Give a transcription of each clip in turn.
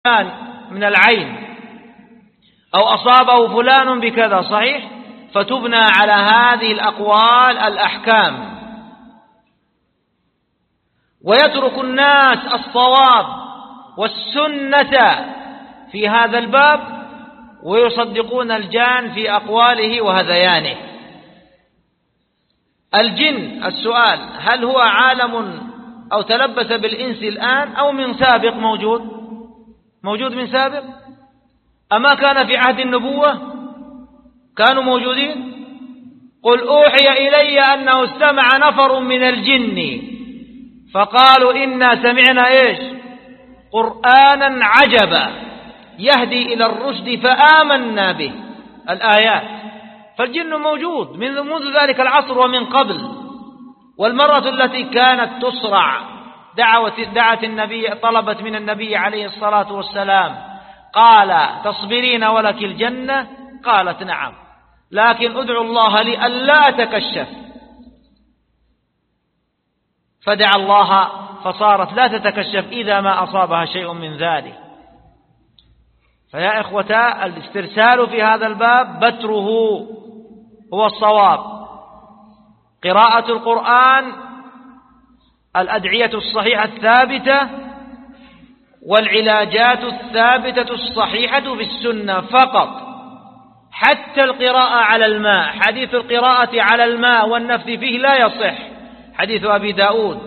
من العين أو أصابه فلان بكذا، صحيح؟ فتبنى على هذه الأقوال الأحكام، ويترك الناس الصواب والسنة في هذا الباب ويصدقون الجان في أقواله وهذيانه. الجن، السؤال: هل هو عالم أو تلبس بالإنس الآن أو من سابق؟ موجود من سابق؟ أما كان في عهد النبوة كانوا موجودين؟ قل أوحي إلي أنه استمع نفر من الجن فقالوا إنا سمعنا إيش؟ قرآنا عجبا يهدي إلى الرشد فآمنا به. الآيات. فالجن موجود منذ ذلك العصر ومن قبل. والمرة التي كانت تصرع دعت النبي، طلبت من النبي عليه الصلاة والسلام، قال: تصبرين ولك الجنة؟ قالت: نعم، لكن ادعو الله لي ألا أتكشف. فدعا الله فصارت لا تتكشف إذا ما أصابها شيء من ذلك. فيا إخوة، الاسترسال في هذا الباب بتره هو الصواب. قراءة القرآن، الأدعية الصحيحة الثابتة، والعلاجات الثابتة الصحيحة في السنة فقط. حتى القراءة على الماء، حديث القراءة على الماء والنفث فيه لا يصح، حديث أبي داود.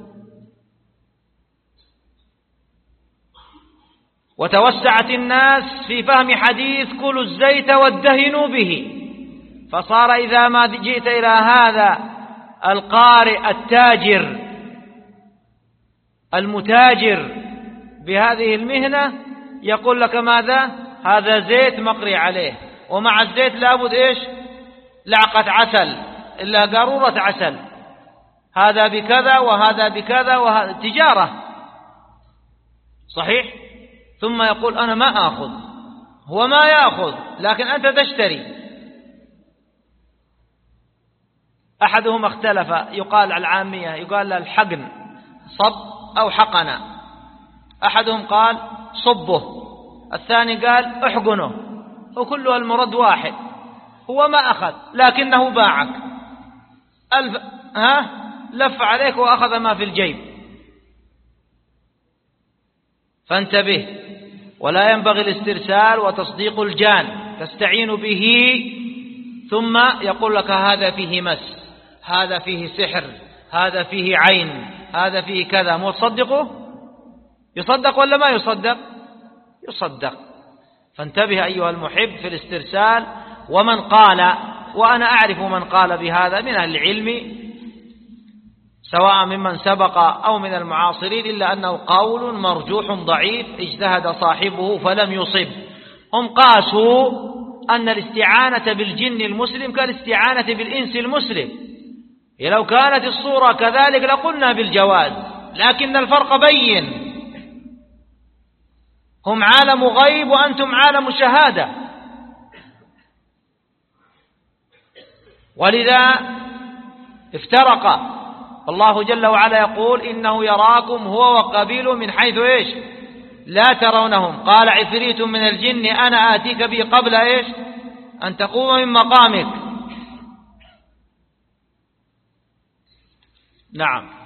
وتوسعت الناس في فهم حديث: كلوا الزيت وادهنوا به. فصار إذا ما جئت إلى هذا القارئ التاجر المتاجر بهذه المهنة يقول لك ماذا؟ هذا زيت مقري عليه، ومع الزيت لابد إيش؟ لعقة عسل، إلا قارورة عسل، هذا بكذا وهذا بكذا، وهذا تجارة، صحيح؟ ثم يقول: أنا ما آخذ. هو ما يأخذ، لكن أنت تشتري. أحدهم اختلف، يقال على العامية يقال الحقن، صب أو حقن. أحدهم قال صبه، الثاني قال احقنه، وكلها المراد واحد. هو ما أخذ لكنه باعك، لف عليك وأخذ ما في الجيب. فانتبه، ولا ينبغي الاسترسال وتصديق الجان، تستعين به ثم يقول لك هذا فيه مس، هذا فيه سحر، هذا فيه عين، هذا فيه كذا. مو تصدقه؟ يصدق ولا ما يصدق؟ يصدق. فانتبه أيها المحب في الاسترسال. ومن قال، وأنا أعرف من قال بهذا من أهل العلم سواء ممن سبق أو من المعاصرين، إلا أنه قول مرجوح ضعيف اجتهد صاحبه فلم يصب. هم قاسوا أن الاستعانة بالجن المسلم كالاستعانة بالإنس المسلم. لو كانت الصورة كذلك لقلنا بالجواز، لكن الفرق بين. هم عالم غيب وأنتم عالم شهادة، ولذا افترقا. الله جل وعلا يقول: إنه يراكم هو وقبيله من حيث إيش؟ لا ترونهم. قال عفريت من الجن أنا آتيك به قبل إيش؟ أن تقوم من مقامك. نعم.